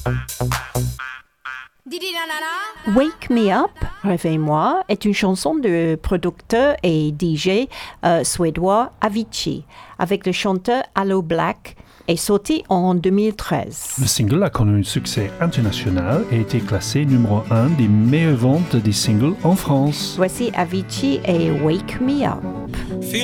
Wake Me Up, Réveille-moi, est une chanson de producteur et DJ suédois Avicii, avec le chanteur Allo Black, est sorti en 2013. Le single a connu un succès international et a été classé numéro 1 des meilleures ventes des singles en France. Voici Avicii et Wake Me Up.